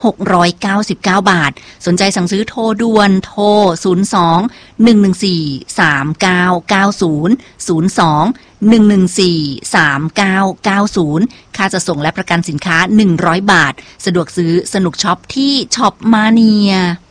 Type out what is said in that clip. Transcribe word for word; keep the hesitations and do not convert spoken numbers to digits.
หกร้อยเก้าสิบเก้า บาทสนใจสั่งซื้อโทรด่วนโทรศูนย์ สอง หนึ่ง หนึ่ง สี่ สาม เก้า เก้า ศูนย์ ศูนย์ สอง หนึ่ง หนึ่ง สี่ สาม เก้า เก้า ศูนย์ค่าจัดส่งและประกันสินค้าหนึ่งร้อยบาทสะดวกซื้อสนุกช็อปที่ช็อปมาเนีย